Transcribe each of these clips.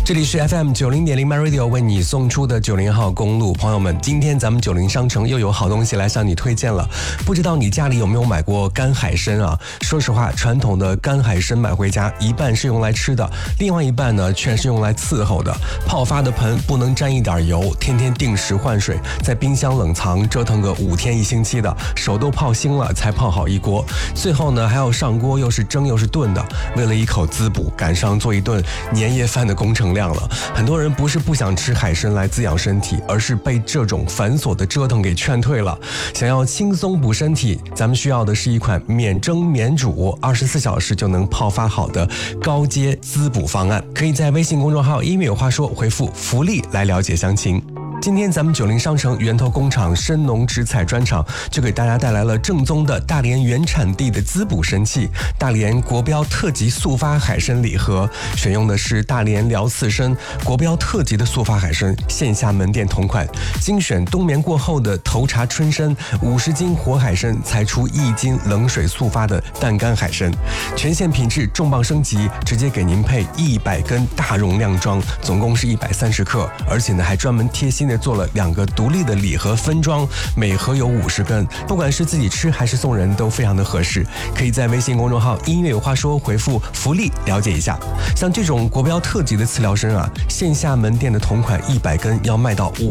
这里是 FM90.0 MyRadio 为你送出的90号公路。朋友们，今天咱们90商城又有好东西来向你推荐了。不知道你家里有没有买过干海参啊？说实话，传统的干海参买回家，一半是用来吃的，另外一半呢却是用来伺候的。泡发的盆不能沾一点油，天天定时换水，在冰箱冷藏，折腾个5天1星期的，手都泡腥了才泡好一锅。最后呢还要上锅，又是蒸又是炖的，为了一口滋补，赶上做一顿年夜饭的工程量了。很多人不是不想吃海参来滋养身体，而是被这种繁琐的折腾给劝退了。想要轻松补身体，咱们需要的是一款免蒸免煮24小时就能泡发好的高阶滋补方案。可以在微信公众号音乐有话说回复福利来了解详情。今天咱们90商城源头工厂深农直采专场就给大家带来了正宗的大连原产地的滋补神器——大连国标特级速发海参礼盒，选用的是大连辽刺参国标特级的速发海参，线下门店同款，精选冬眠过后的头茬春参，50斤活海参才出1斤冷水速发的淡干海参，全线品质重磅升级，直接给您配100根大容量装，总共是130克，而且呢还专门贴心做了2个独立的礼盒分装，每盒有50根，不管是自己吃还是送人都非常的合适。可以在微信公众号音乐有话说回复福利了解一下。像这种国标特级的刺疗参啊，线下门店的同款100根要卖到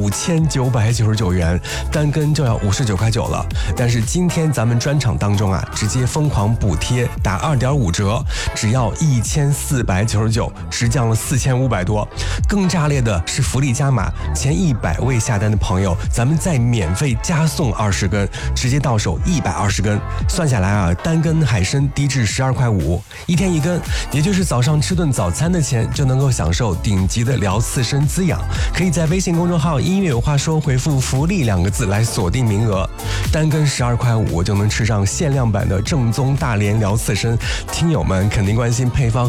5999元，单根就要59.9块了。但是今天咱们专场当中啊，直接疯狂补贴打2.5折，只要1499，直降了4500多。更炸裂的是福利加码，前100位下单的朋友，咱们再免费加送20根，直接到手120根。算下来啊，单根海参低至12.5块，一天1根，也就是早上吃顿早餐的钱，就能够享受顶级的辽刺参滋养。可以在微信公众号音乐有话说回复福利2个字来锁定名额，单根12.5块就能吃上限量版的正宗大连辽刺参。听友们肯定关心配方